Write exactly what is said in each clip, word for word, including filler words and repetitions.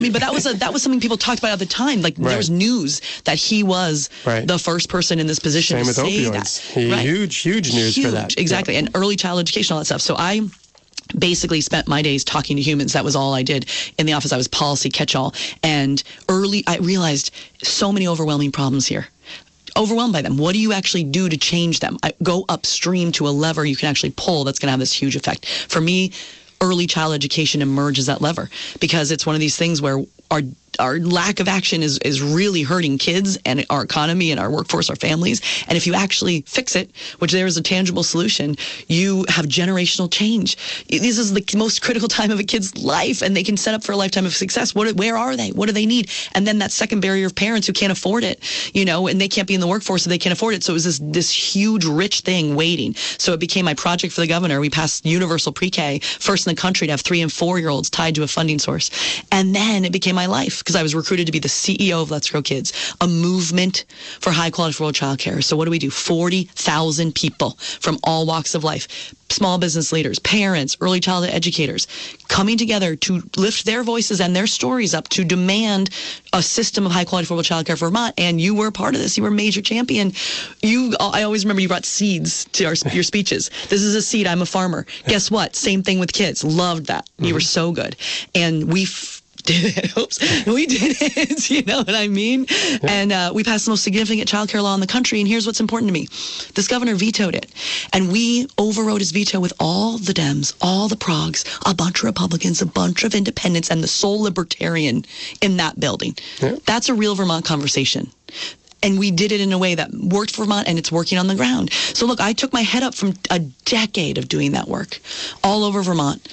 I mean, but that was a, that was something people talked about at the time. Like, right. there was news that he was right. the first person in this position Same to with say opioids. that. Right? Huge, huge news huge, for that. Exactly. Yeah. And early child education, all that stuff. So I basically spent my days talking to humans. That was all I did in the office. I was policy catch-all. And early, I realized so many overwhelming problems here. Overwhelmed by them. What do you actually do to change them? I, go upstream to a lever you can actually pull that's going to have this huge effect. For me, early child education emerges that lever because it's one of these things where our our lack of action is, is really hurting kids and our economy and our workforce, our families. And if you actually fix it, which there is a tangible solution, you have generational change. This is the most critical time of a kid's life, and they can set up for a lifetime of success. What, where are they? What do they need? And then that second barrier of parents who can't afford it, you know, and they can't be in the workforce, so they can't afford it. So it was this, this huge, rich thing waiting. So it became my project for the governor. We passed universal pre-K, first in the country to have three and four-year-olds tied to a funding source. And then it became my life, because I was recruited to be the C E O of Let's Grow Kids, a movement for high-quality rural child care. So what do we do? forty thousand people from all walks of life, small business leaders, parents, early childhood educators, coming together to lift their voices and their stories up to demand a system of high-quality rural child care for Vermont. And you were a part of this. You were a major champion. You, I always remember you brought seeds to our, your speeches. This is a seed. I'm a farmer. Guess what? Same thing with kids. Loved that. Mm-hmm. You were so good. And we did it. Oops. We did it. You know what I mean? Yeah. And uh, we passed the most significant child care law in the country. And here's what's important to me. This governor vetoed it. And we overrode his veto with all the Dems, all the progs, a bunch of Republicans, a bunch of independents, and the sole libertarian in that building. Yeah. That's a real Vermont conversation. And we did it in a way that worked for Vermont, and it's working on the ground. So look, I took my head up from a decade of doing that work all over Vermont,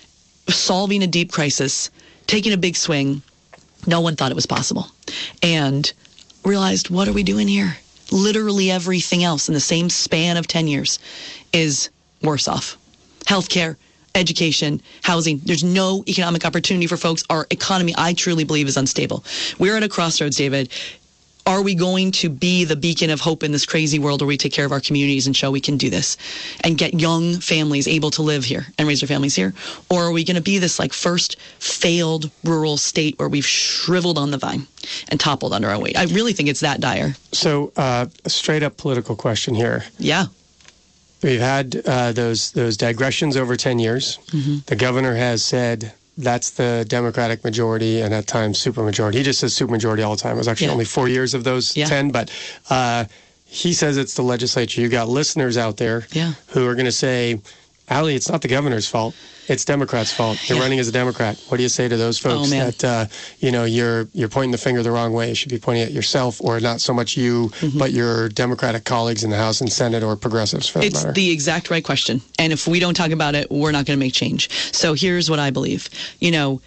solving a deep crisis, taking a big swing. No one thought it was possible. And realized, what are we doing here? Literally everything else in the same span of ten years is worse off. Healthcare, education, housing. There's no economic opportunity for folks. Our economy, I truly believe, is unstable. We're at a crossroads, David. Are we going to be the beacon of hope in this crazy world where we take care of our communities and show we can do this and get young families able to live here and raise their families here? Or are we going to be this like first failed rural state where we've shriveled on the vine and toppled under our weight? I really think it's that dire. So uh, a straight up political question here. Yeah. We've had uh, those those digressions over ten years. Mm-hmm. The governor has said that's the Democratic majority and at times supermajority. He just says supermajority all the time. It was actually yeah. only four years of those yeah. ten, but uh, he says it's the legislature. You've got listeners out there yeah. who are going to say, Allie, it's not the governor's fault. It's Democrats' fault. You're yeah. running as a Democrat. What do you say to those folks oh, that, uh, you know, you're you're pointing the finger the wrong way? You should be pointing at yourself, or not so much you, mm-hmm. but your Democratic colleagues in the House and Senate, or progressives for that it's matter. It's the exact right question. And if we don't talk about it, we're not going to make change. So here's what I believe. You know,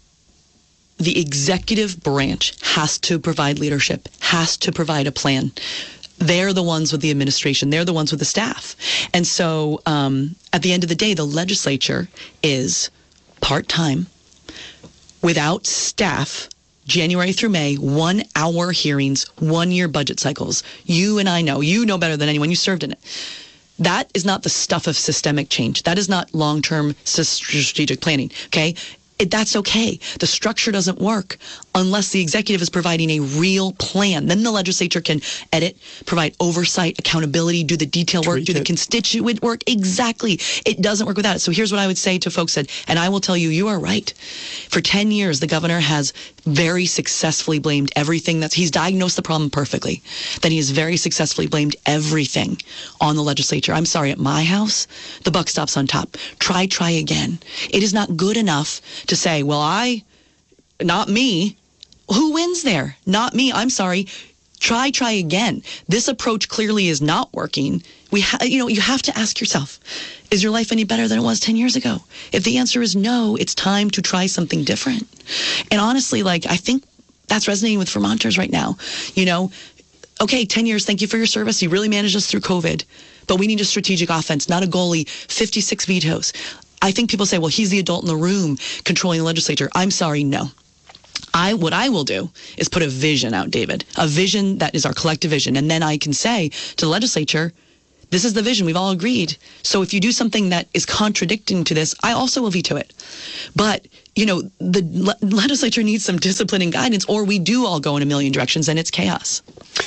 the executive branch has to provide leadership, has to provide a plan. They're the ones with the administration. They're the ones with the staff. And so um, at the end of the day, the legislature is part-time, without staff, January through May, one-hour hearings, one-year budget cycles. You and I know. You know better than anyone. You served in it. That is not the stuff of systemic change. That is not long-term strategic planning, okay? It, that's okay. The structure doesn't work unless the executive is providing a real plan. Then the legislature can edit, provide oversight, accountability, do the detail work, Treat do the it. constituent work. Exactly. It doesn't work without it. So here's what I would say to folks that, and I will tell you, you are right. For ten years, the governor has very successfully blamed everything that's, he's diagnosed the problem perfectly. Then he has very successfully blamed everything on the legislature. I'm sorry, at my house, the buck stops on top. Try, try again. It is not good enough to say, well, I, not me. Who wins there? Not me. I'm sorry. Try, try again. This approach clearly is not working. We, ha- you know, you have to ask yourself, is your life any better than it was ten years ago? If the answer is no, it's time to try something different. And honestly, like, I think that's resonating with Vermonters right now. You know, okay, ten years, thank you for your service. You really managed us through COVID. But we need a strategic offense, not a goalie, fifty-six vetoes. I think people say, well, he's the adult in the room controlling the legislature. I'm sorry, no. I what I will do is put a vision out, David, a vision that is our collective vision. And then I can say to the legislature, This is the vision. We've all agreed. So if you do something that is contradicting to this, I also will veto it. But, you know, the le- legislature needs some discipline and guidance, or we do all go in a million directions and it's chaos.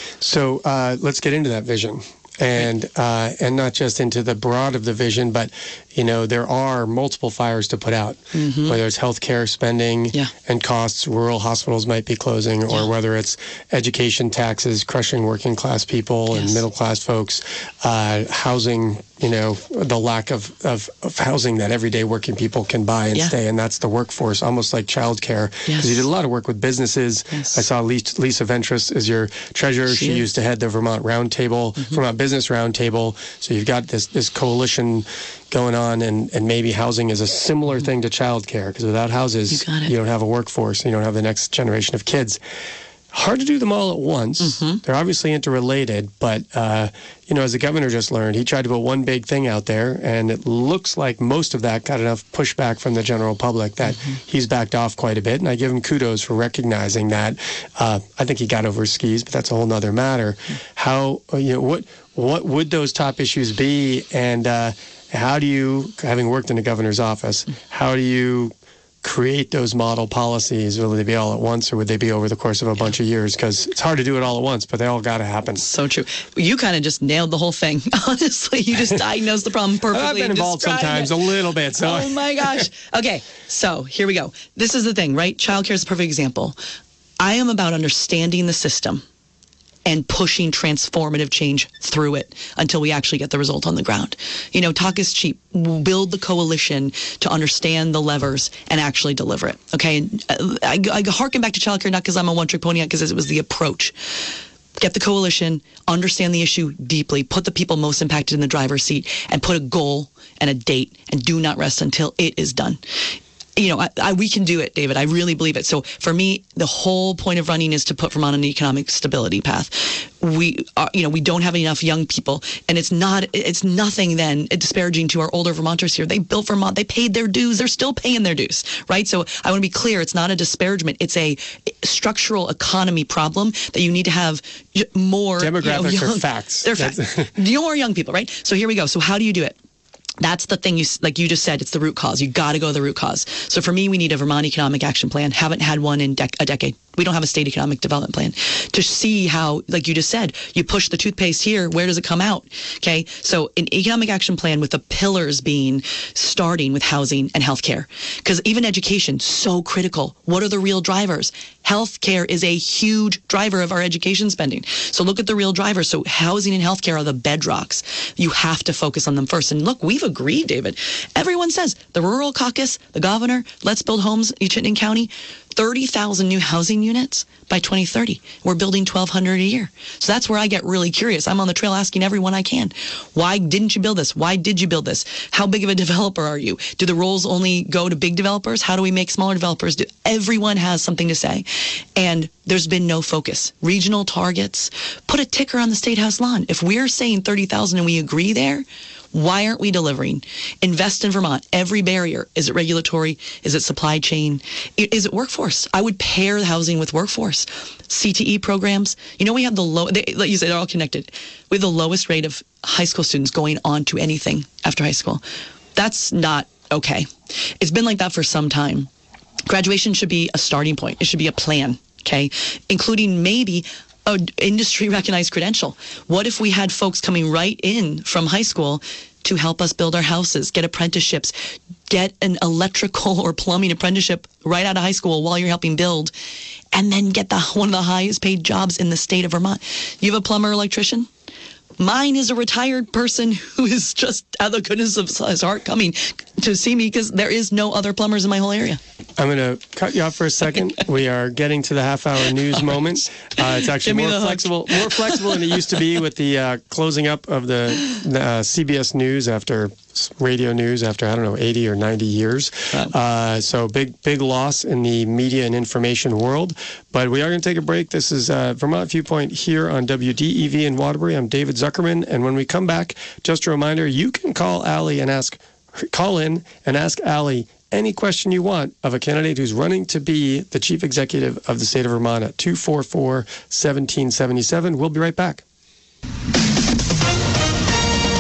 So uh, let's get into that vision. And uh, and not just into the broad of the vision, but, you know, there are multiple fires to put out, mm-hmm. whether it's healthcare spending yeah. and costs, rural hospitals might be closing, or yeah. whether it's education taxes crushing working class people yes. and middle class folks, uh, housing, you know, the lack of, of, of housing that everyday working people can buy and yeah. stay, and that's the workforce, almost like childcare. Because yes. you did a lot of work with businesses. Yes. I saw Lisa, Lisa Ventris is your treasurer. She, she used to head the Vermont Roundtable, mm-hmm. Vermont Business Roundtable. So you've got this this coalition going on, and, and maybe housing is a similar mm-hmm. thing to childcare, because without houses, you, you don't have a workforce, you don't have the next generation of kids. Hard to do them all at once. Mm-hmm. They're obviously interrelated, but, uh, you know, as the governor just learned, he tried to put one big thing out there, and it looks like most of that got enough pushback from the general public that mm-hmm. he's backed off quite a bit, and I give him kudos for recognizing that. Uh, I think he got over his skis, but that's a whole nother matter. Mm-hmm. How, you know, what, what would those top issues be, and uh, how do you, having worked in the governor's office, how do you create those model policies? Will they be all at once, or would they be over the course of a bunch of years? Because it's hard to do it all at once, but they all got to happen. So true. You kind of just nailed the whole thing. Honestly, you just diagnosed the problem perfectly. I've been involved sometimes, it. a little bit. So. Oh my gosh. Okay, so here we go. This is the thing, right? Childcare is a perfect example. I am about understanding the system and pushing transformative change through it until we actually get the result on the ground. You know, talk is cheap. We'll build the coalition to understand the levers and actually deliver it. Okay, and I, I harken back to childcare not because I'm a one-trick pony, because it was the approach. Get the coalition, understand the issue deeply, put the people most impacted in the driver's seat, and put a goal and a date, and do not rest until it is done. You know, I, I, we can do it, David. I really believe it. So for me, the whole point of running is to put Vermont on an economic stability path. We are, you know, we don't have enough young people, and it's not, it's nothing then disparaging to our older Vermonters here. They built Vermont. They paid their dues. They're still paying their dues, right? So I want to be clear. It's not a disparagement. It's a structural economy problem that you need to have more. Demographics you know, young, are facts. They're facts. More young people, right? So here we go. So how do you do it? That's the thing, you like you just said, it's the root cause. You got to go to the root cause. So for me, we need a Vermont Economic Action Plan. Haven't had one in dec- a decade. We don't have a state economic development plan to see how, like you just said, you push the toothpaste here, where does it come out? Okay, so an economic action plan with the pillars being starting with housing and healthcare. Because even education, so critical. What are the real drivers? Healthcare is a huge driver of our education spending. So look at the real drivers. So housing and healthcare are the bedrocks. You have to focus on them first. And look, we've agreed, David. Everyone says the rural caucus, the governor, let's build homes in Chittenden County. thirty thousand new housing units by twenty thirty. We're building twelve hundred a year. So that's where I get really curious. I'm on the trail asking everyone I can, why didn't you build this? Why did you build this? How big of a developer are you? Do the roles only go to big developers? How do we make smaller developers do? Everyone has something to say. And there's been no focus. Regional targets, put a ticker on the State House lawn. If we're saying thirty thousand and we agree there, why aren't we delivering? Invest in Vermont. Every barrier. Is it regulatory? Is it supply chain? Is it workforce? I would pair housing with workforce. C T E programs. You know, we have the low, they, like you say, they're all connected. We have the lowest rate of high school students going on to anything after high school. That's not okay. It's been like that for some time. Graduation should be a starting point. It should be a plan, okay? Including maybe an industry recognized credential. What if we had folks coming right in from high school to help us build our houses, get apprenticeships, get an electrical or plumbing apprenticeship right out of high school while you're helping build, and then get the one of the highest paid jobs in the state of Vermont? You have a plumber or electrician? Mine is a retired person who is just out of the goodness of his heart coming to see me because there is no other plumbers in my whole area. I'm going to cut you off for a second. We are getting to the half-hour news moment. Uh, it's actually more flexible, more flexible than it used to be with the uh, closing up of the uh, C B S News after radio news after, I don't know, eighty or ninety years. Uh, so big, big loss in the media and information world. But we are going to take a break. This is uh, Vermont Viewpoint here on W D E V in Waterbury. I'm David Zuckerman. And when we come back, just a reminder, you can call Allie and ask, call in and ask Allie any question you want of a candidate who's running to be the chief executive of the state of Vermont at two four four, one seven seven seven. We'll be right back.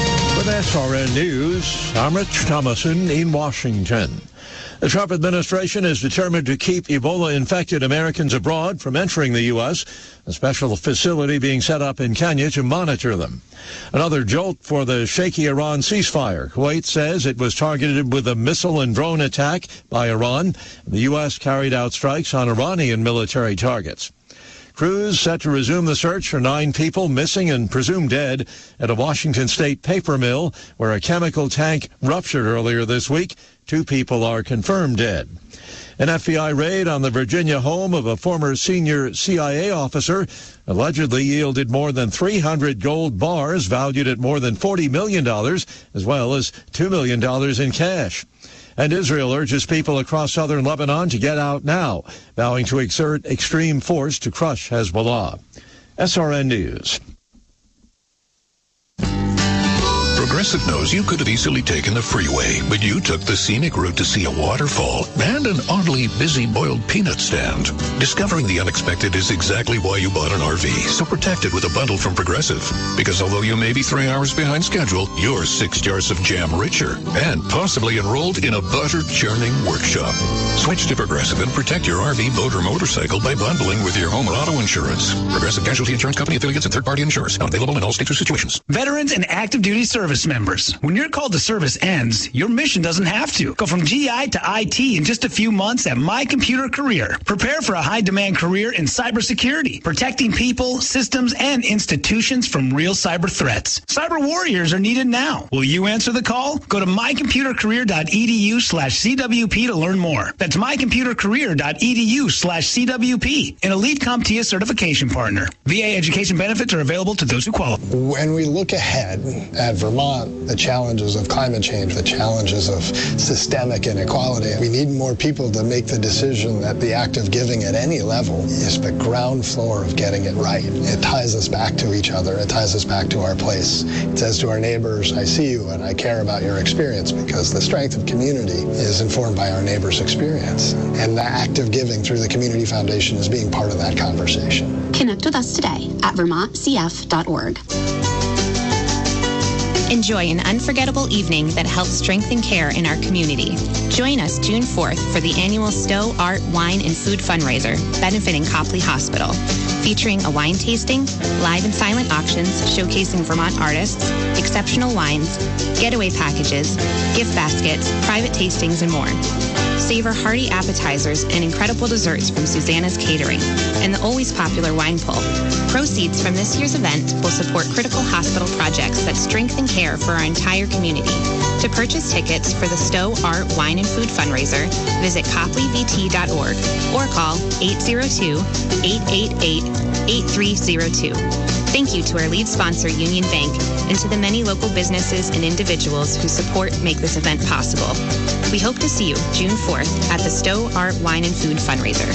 S R N News, I'm Rich Thomason in Washington. The Trump administration is determined to keep Ebola-infected Americans abroad from entering the U S, a special facility being set up in Kenya to monitor them. Another jolt for the shaky Iran ceasefire. Kuwait says it was targeted with a missile and drone attack by Iran. The U S carried out strikes on Iranian military targets. Crews set to resume the search for nine people missing and presumed dead at a Washington state paper mill where a chemical tank ruptured earlier this week. Two people are confirmed dead. An F B I raid on the Virginia home of a former senior C I A officer allegedly yielded more than three hundred gold bars valued at more than forty million dollars, as well as two million dollars in cash. And Israel urges people across southern Lebanon to get out now, vowing to exert extreme force to crush Hezbollah. S R N News. Progressive knows you could have easily taken the freeway, but you took the scenic route to see a waterfall and an oddly busy boiled peanut stand. Discovering the unexpected is exactly why you bought an R V, so protect it with a bundle from Progressive. Because although you may be three hours behind schedule, you're six jars of jam richer and possibly enrolled in a butter churning workshop. Switch to Progressive and protect your R V, boat, or motorcycle by bundling with your home or auto insurance. Progressive Casualty Insurance Company affiliates and third-party insurers. Not available in all states or situations. Veterans and active duty service members. When your call to service ends, your mission doesn't have to. Go from G I to I T in just a few months at My Computer Career. Prepare for a high-demand career in cybersecurity, protecting people, systems, and institutions from real cyber threats. Cyber warriors are needed now. Will you answer the call? Go to mycomputercareer.edu slash CWP to learn more. That's mycomputercareer.edu slash CWP, an elite CompTIA certification partner. V A education benefits are available to those who qualify. When we look ahead at Vermont, the challenges of climate change, the challenges of systemic inequality, we need more people to make the decision that the act of giving at any level is the ground floor of getting it right. It ties us back to each other. It ties us back to our place. It says to our neighbors, I see you and I care about your experience, because the strength of community is informed by our neighbors' experience. And the act of giving through the Community Foundation is being part of that conversation. Connect with us today at vermont c f dot org. Enjoy an unforgettable evening that helps strengthen care in our community. Join us June fourth for the annual Stowe Art, Wine, and Food fundraiser benefiting Copley Hospital, featuring a wine tasting, live and silent auctions showcasing Vermont artists, exceptional wines, getaway packages, gift baskets, private tastings, and more. Savor hearty appetizers and incredible desserts from Susanna's Catering and the always popular wine pull. Proceeds from this year's event will support critical hospital projects that strengthen care for our entire community. To purchase tickets for the Stowe Art, Wine, and Food fundraiser, visit copley v t dot org or call eight zero two, eight eight eight, eight three zero two. Thank you to our lead sponsor, Union Bank, and to the many local businesses and individuals whose support make this event possible. We hope to see you June fourth at the Stowe Art, Wine, and Food fundraiser.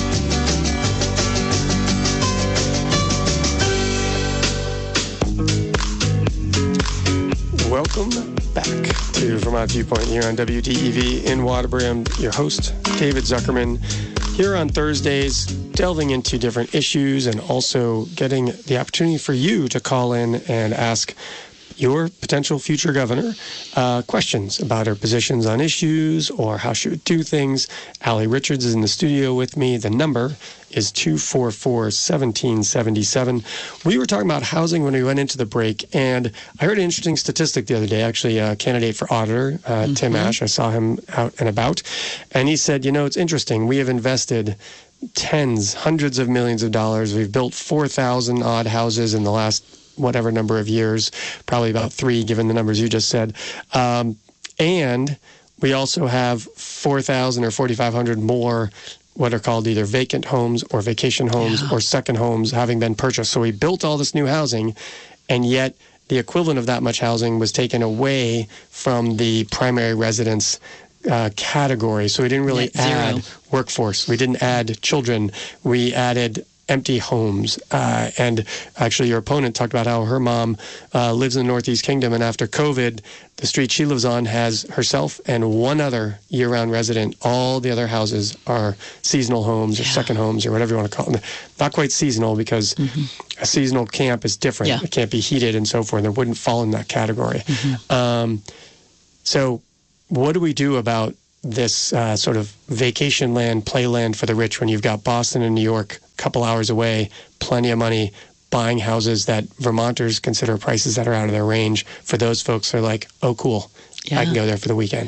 Welcome back to Vermont Viewpoint here on W D E V in Waterbury. I'm your host, David Zuckerman, here on Thursdays, delving into different issues and also getting the opportunity for you to call in and ask your potential future governor uh, questions about her positions on issues or how she would do things. Allie Richards is in the studio with me. The number is two four four, one seven seven seven. We were talking about housing when we went into the break, and I heard an interesting statistic the other day, actually a candidate for auditor, uh, mm-hmm. Tim Ash. I saw him out and about, and he said, you know, it's interesting. We have invested tens, hundreds of millions of dollars. We've built four thousand odd houses in the last whatever number of years, probably about three, given the numbers you just said. Um, and we also have four thousand or forty-five hundred more what are called either vacant homes or vacation homes yeah. or second homes having been purchased. So we built all this new housing, and yet the equivalent of that much housing was taken away from the primary residence uh, category. So we didn't really add workforce. We didn't add children. We added empty homes. Uh, and actually, your opponent talked about how her mom uh, lives in the Northeast Kingdom, and after COVID, the street she lives on has herself and one other year-round resident. All the other houses are seasonal homes or yeah. second homes or whatever you want to call them. Not quite seasonal, because mm-hmm. a seasonal camp is different. Yeah. It can't be heated and so forth. It wouldn't fall in that category. Mm-hmm. Um, so what do we do about this uh, sort of vacation land, play land for the rich when you've got Boston and New York a couple hours away, plenty of money, buying houses that Vermonters consider prices that are out of their range? For those folks, they're like, oh, cool. Yeah. I can go there for the weekend.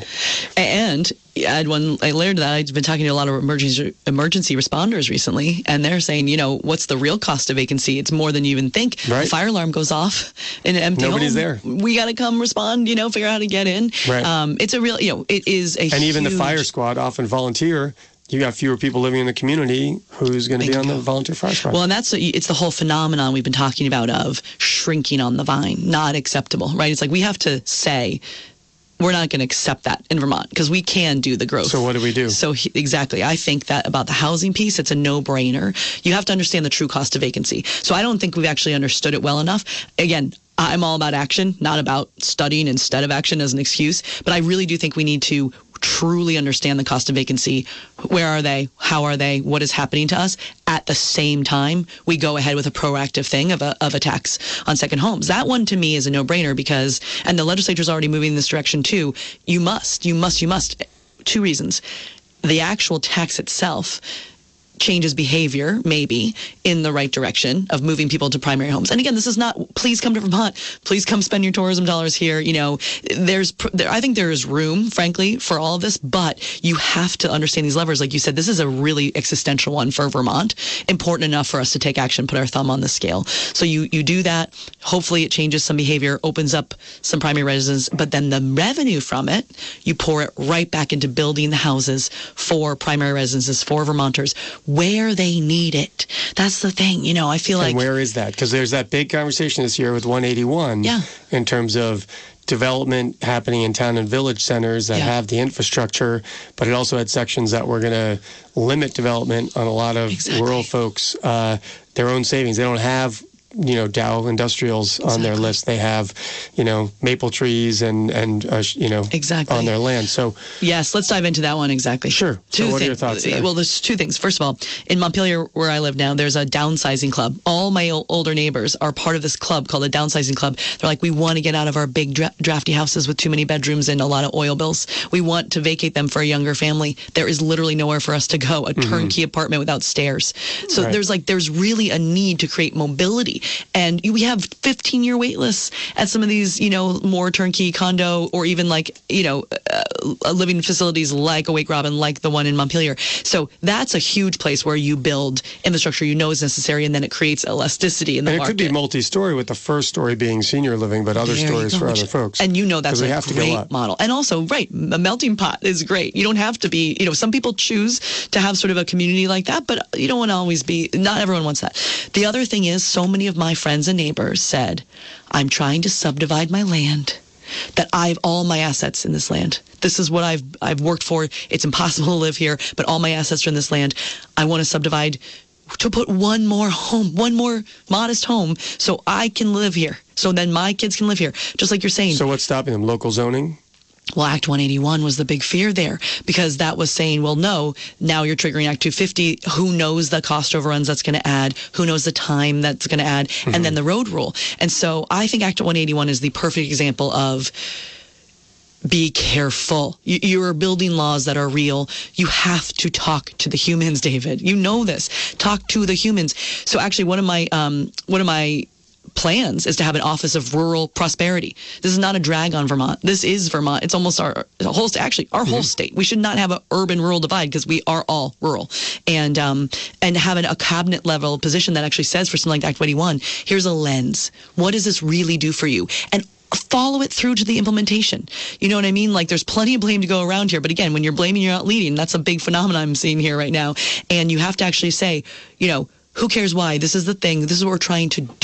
And add one layer to that. I've been talking to a lot of emergency emergency responders recently, and they're saying, you know, what's the real cost of vacancy? It's more than you even think. Right. The fire alarm goes off in an empty Nobody's home. there. We got to come respond, you know, figure out how to get in. Right. Um, it's a real, you know, it is a And huge... even the fire squad often volunteer. You got fewer people living in the community. Who's going to be on the volunteer fire squad? Well, and that's it's the whole phenomenon we've been talking about of shrinking on the vine. Not acceptable, right? It's like we have to say, we're not going to accept that in Vermont because we can do the growth. So what do we do? So he, exactly. I think that about the housing piece, it's a no-brainer. You have to understand the true cost of vacancy. So I don't think we've actually understood it well enough. Again, I'm all about action, not about studying instead of action as an excuse. But I really do think we need to truly understand the cost of vacancy. Where are they? How are they? What is happening to us? At the same time, we go ahead with a proactive thing of a, of a tax on second homes. That one to me is a no-brainer because, and the legislature's already moving in this direction too, you must, you must, you must. Two reasons. The actual tax itself changes behavior, maybe, in the right direction of moving people to primary homes. And again, this is not, please come to Vermont. Please come spend your tourism dollars here. You know, there's, there, I think there is room, frankly, for all of this, but you have to understand these levers. Like you said, this is a really existential one for Vermont, important enough for us to take action, put our thumb on the scale. So you, you do that. Hopefully it changes some behavior, opens up some primary residence, but then the revenue from it, you pour it right back into building the houses for primary residences, for Vermonters, where they need it. That's the thing. You know, I feel and like... where is that? Because there's that big conversation this year with one eighty-one yeah. in terms of development happening in town and village centers that yeah. have the infrastructure, but it also had sections that were going to limit development on a lot of exactly. rural folks, uh, their own savings. They don't have, you know, Dow Industrials exactly. on their list. They have, you know, maple trees and, and uh, you know, exactly. on their land. So yes, let's dive into that one exactly. Sure. Two so what things. are your thoughts there? Well, there's two things. First of all, in Montpelier, where I live now, there's a downsizing club. All my o- older neighbors are part of this club called the Downsizing Club. They're like, we want to get out of our big dra- drafty houses with too many bedrooms and a lot of oil bills. We want to vacate them for a younger family. There is literally nowhere for us to go. A mm-hmm. turnkey apartment without stairs. So right. there's like, there's really a need to create mobility. And we have fifteen-year wait lists at some of these, you know, more turnkey condo or even like, you know, uh, living facilities like Awake Robin, like the one in Montpelier. So that's a huge place where you build infrastructure you know is necessary, and then it creates elasticity in the and market. And it could be multi-story with the first story being senior living, but other there stories for other folks. And you know that's a great model. And also, right, a melting pot is great. You don't have to be, you know, some people choose to have sort of a community like that, but you don't want to always be, not everyone wants that. The other thing is, so many of my friends and neighbors said, I'm trying to subdivide my land, that I have all my assets in this land. This is what I've I've worked for. It's impossible to live here, but all my assets are in this land. I want to subdivide to put one more home, one more modest home, so I can live here. So then my kids can live here, just like you're saying. So what's stopping them? Local zoning? Well, Act one eighty-one was the big fear there, because that was saying, well, no, now you're triggering Act two fifty. Who knows the cost overruns that's going to add? Who knows the time that's going to add? Mm-hmm. And then the road rule. And so I think Act one eighty-one is the perfect example of be careful. You, you're building laws that are real. You have to talk to the humans, David. You know this. Talk to the humans. So actually, one of my um, one of my plans is to have an Office of Rural Prosperity. This is not a drag on Vermont. This is Vermont. It's almost our whole, actually our mm-hmm. whole state. We should not have an urban-rural divide because we are all rural. And um, and having a cabinet level position that actually says for something like Act one eighty-one, here's a lens. What does this really do for you? And follow it through to the implementation. You know what I mean? Like, there's plenty of blame to go around here. But again, when you're blaming, you're not leading. That's a big phenomenon I'm seeing here right now. And you have to actually say, you know, who cares why? This is the thing. This is what we're trying to do.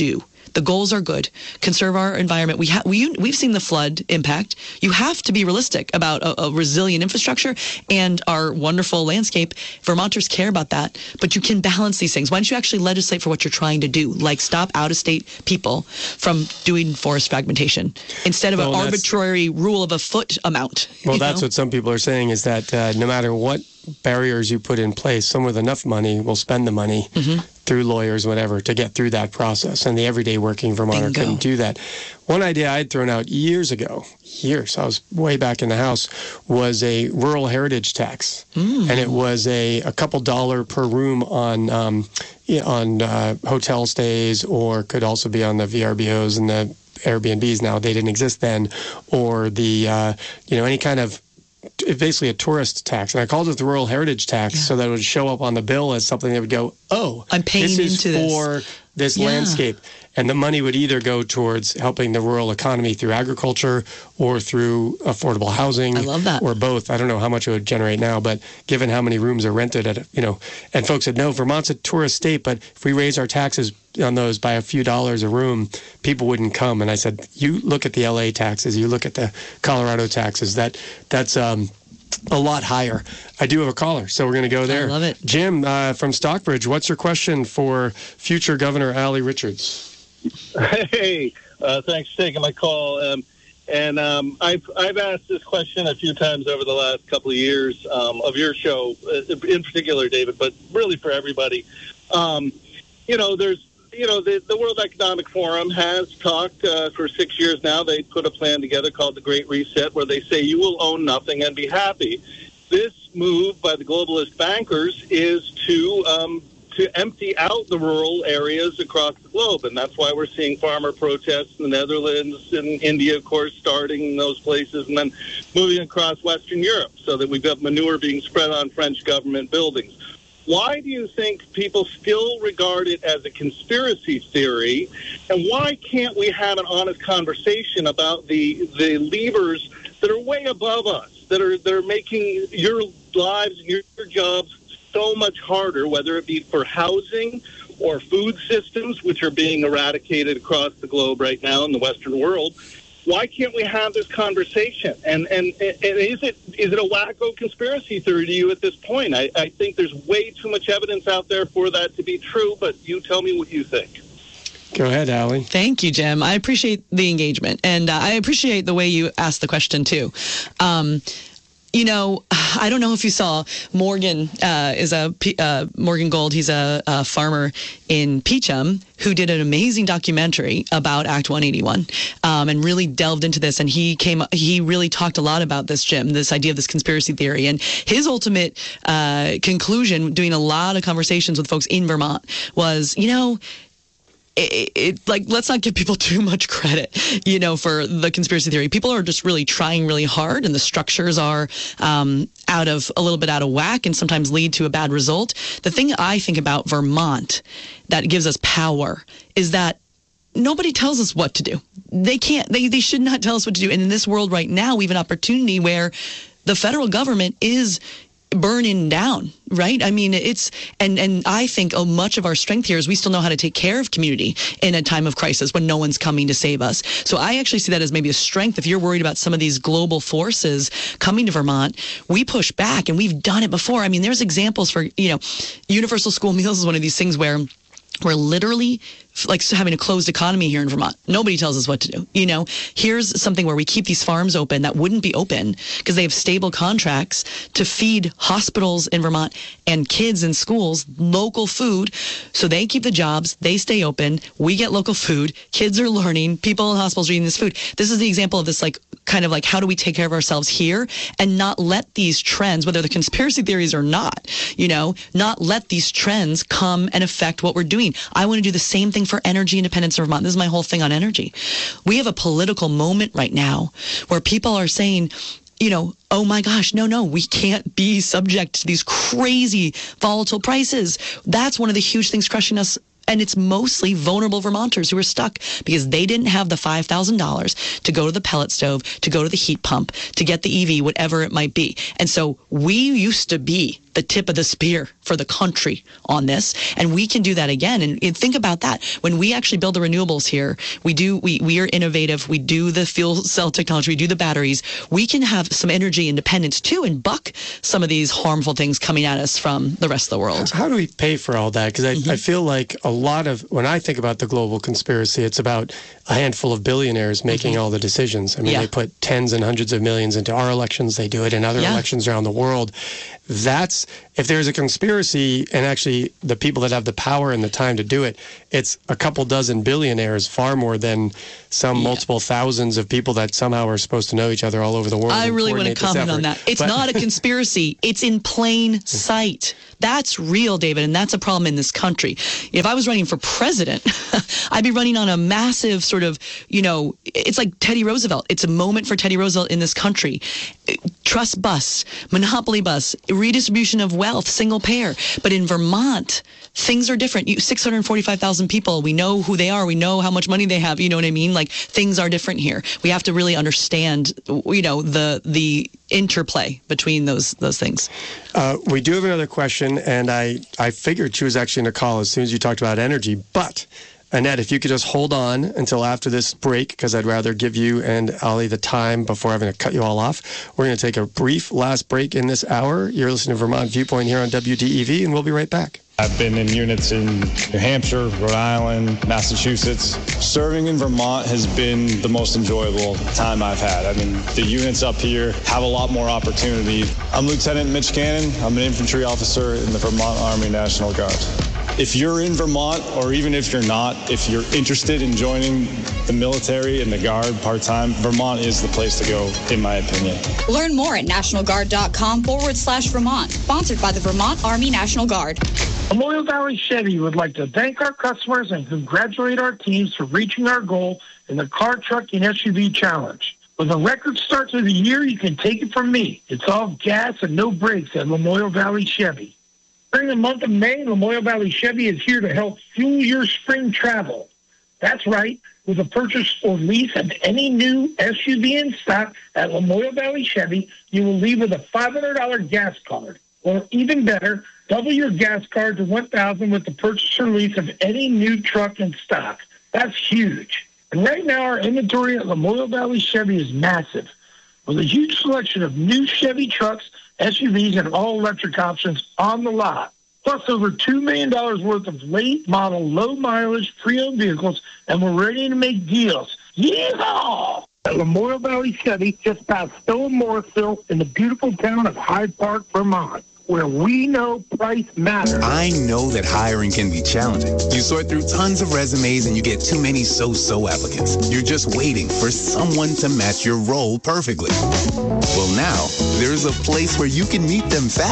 The goals are good. Conserve our environment. We ha- we, we've seen the flood impact. You have to be realistic about a, a resilient infrastructure and our wonderful landscape. Vermonters care about that, but you can balance these things. Why don't you actually legislate for what you're trying to do? Like stop out-of-state people from doing forest fragmentation instead of well, an arbitrary rule of a foot amount. Well, that's know? what some people are saying is that uh, no matter what barriers you put in place, someone with enough money will spend the money mm-hmm. through lawyers, whatever, to get through that process. And the everyday working Vermonter Bingo. couldn't do that. One idea I had thrown out years ago, years, I was way back in the House, was a rural heritage tax. Mm. And it was a, a couple dollar per room on um, on uh, hotel stays, or could also be on the V R B Os and the Airbnbs now. They didn't exist then. Or the, uh, you know, any kind of basically a tourist tax, and I called it the Rural Heritage Tax, yeah. so that it would show up on the bill as something that would go, oh, I'm paying this is into for this, this yeah. landscape. And the money would either go towards helping the rural economy through agriculture or through affordable housing. I love that. Or both. I don't know how much it would generate now, but given how many rooms are rented at, you know, and folks said, no, Vermont's a tourist state, but if we raise our taxes on those by a few dollars a room, people wouldn't come. And I said, you look at the L A taxes, you look at the Colorado taxes, that that's um, a lot higher. I do have a caller, so we're going to go there. I love it. Jim uh, from Stockbridge, what's your question for future Governor Ali Richards? Hey, uh, thanks for taking my call. Um, and um, I've I've asked this question a few times over the last couple of years um, of your show, in particular, David, but really for everybody. Um, you know, there's you know the, the World Economic Forum has talked uh, for six years now. They put a plan together called the Great Reset, where they say you will own nothing and be happy. This move by the globalist bankers is to um, to empty out the rural areas across the globe. And that's why we're seeing farmer protests in the Netherlands and India, of course, starting in those places, and then moving across Western Europe so that we've got manure being spread on French government buildings. Why do you think people still regard it as a conspiracy theory? And why can't we have an honest conversation about the the levers that are way above us, that are, that are making your lives and your, your jobs so much harder, whether it be for housing or food systems, which are being eradicated across the globe right now in the Western world? Why can't we have this conversation? And and, and is it is it a wacko conspiracy theory to you at this point? I, I think there's way too much evidence out there for that to be true, but you tell me what you think. Go ahead, Allie. Thank you, Jim. I appreciate the engagement, and uh, I appreciate the way you asked the question, too. Um, You know, I don't know if you saw Morgan uh, is a uh, Morgan Gold. He's a, a farmer in Peachum who did an amazing documentary about Act one eighty-one um, and really delved into this. And he came, he really talked a lot about this, Jim, this idea of this conspiracy theory. And his ultimate uh, conclusion, doing a lot of conversations with folks in Vermont, was, you know, It, it, like, let's not give people too much credit, you know, for the conspiracy theory. People are just really trying really hard, and the structures are um, out of a little bit out of whack and sometimes lead to a bad result. The thing I think about Vermont that gives us power is that nobody tells us what to do. They can't, they, they should not tell us what to do. And in this world right now, we have an opportunity where the federal government is burning down, right? I mean, it's, and, and I think oh, much of our strength here is we still know how to take care of community in a time of crisis when no one's coming to save us. So I actually see that as maybe a strength. If you're worried about some of these global forces coming to Vermont, we push back, and we've done it before. I mean, there's examples for, you know, universal school meals is one of these things where we're literally like having a closed economy here in Vermont. Nobody tells us what to do. You know, here's something where we keep these farms open that wouldn't be open because they have stable contracts to feed hospitals in Vermont and kids in schools local food. So they keep the jobs, they stay open, we get local food, kids are learning, people in hospitals are eating this food. This is the example of this, like, kind of like, how do we take care of ourselves here and not let these trends, whether the conspiracy theories or not, you know, not let these trends come and affect what we're doing. I want to do the same thing for energy independence in Vermont. This is my whole thing on energy. We have a political moment right now where people are saying, you know, oh my gosh, no, no, we can't be subject to these crazy volatile prices. That's one of the huge things crushing us. And it's mostly vulnerable Vermonters who are stuck because they didn't have the five thousand dollars to go to the pellet stove, to go to the heat pump, to get the E V, whatever it might be. And so we used to be the tip of the spear for the country on this, and we can do that again. And, and think about that. When we actually build the renewables here, we do we we are innovative. We do the fuel cell technology. We do the batteries. We can have some energy independence too, and buck some of these harmful things coming at us from the rest of the world. How do we pay for all that? Because I, mm-hmm. I feel like a lot of when I think about the global conspiracy, it's about a handful of billionaires making mm-hmm. all the decisions. I mean, yeah. they put tens and hundreds of millions into our elections. They do it in other yeah. elections around the world. That's, if there's a conspiracy, and actually the people that have the power and the time to do it, it's a couple dozen billionaires, far more than some yeah. multiple thousands of people that somehow are supposed to know each other all over the world. I really want to comment on that. It's but, not a conspiracy. It's in plain sight. That's real, David, and that's a problem in this country. If I was running for president, I'd be running on a massive sort of, you know, it's like Teddy Roosevelt. It's a moment for Teddy Roosevelt in this country. Trust bust, monopoly bust, redistribution of wealth, single payer. But in Vermont, things are different. You, six hundred forty-five thousand people, we know who they are. We know how much money they have. You know what I mean? Like, things are different here. We have to really understand, you know, the the interplay between those those things. Uh, we do have another question, and I, I figured she was actually going to call as soon as you talked about energy. But, Annette, if you could just hold on until after this break, because I'd rather give you and Ali the time before having to cut you all off. We're going to take a brief last break in this hour. You're listening to Vermont Viewpoint here on W D E V, and we'll be right back. I've been in units in New Hampshire, Rhode Island, Massachusetts. Serving in Vermont has been the most enjoyable time I've had. I mean, the units up here have a lot more opportunity. I'm Lieutenant Mitch Cannon. I'm an infantry officer in the Vermont Army National Guard. If you're in Vermont, or even if you're not, if you're interested in joining the military and the Guard part-time, Vermont is the place to go, in my opinion. Learn more at nationalguard.com forward slash Vermont. Sponsored by the Vermont Army National Guard. Lamoille Valley Chevy would like to thank our customers and congratulate our teams for reaching our goal in the Car, Truck, and S U V Challenge. With a record start to the year, you can take it from me. It's all gas and no brakes at Lamoille Valley Chevy. During the month of May, Lamoille Valley Chevy is here to help fuel your spring travel. That's right. With a purchase or lease of any new S U V in stock at Lamoille Valley Chevy, you will leave with a five hundred dollars gas card. Or even better, double your gas card to one thousand dollars with the purchase or lease of any new truck in stock. That's huge. And right now, our inventory at Lamoille Valley Chevy is massive, with a huge selection of new Chevy trucks, S U Vs, and all-electric options on the lot. Plus over two million dollars worth of late-model, low-mileage, pre-owned vehicles, and we're ready to make deals. Yeehaw! At Lamoille Valley Chevy, just past Stowe and Morrisville, in the beautiful town of Hyde Park, Vermont, where we know price matters. I know that hiring can be challenging. You sort through tons of resumes and you get too many so-so applicants. You're just waiting for someone to match your role perfectly. Well, now, there's a place where you can meet them fast.